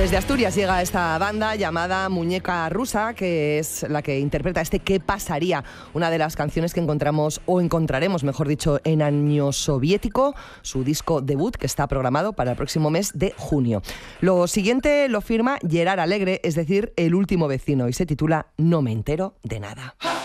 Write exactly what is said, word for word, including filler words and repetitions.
Desde Asturias llega esta banda llamada Muñeca Rusa, que es la que interpreta este ¿Qué pasaría?, una de las canciones que encontramos, o encontraremos, mejor dicho, en Año Soviético, su disco debut, que está programado para el próximo mes de junio. Lo siguiente lo firma Gerard Alegre, es decir, El último vecino, y se titula No me entero de nada.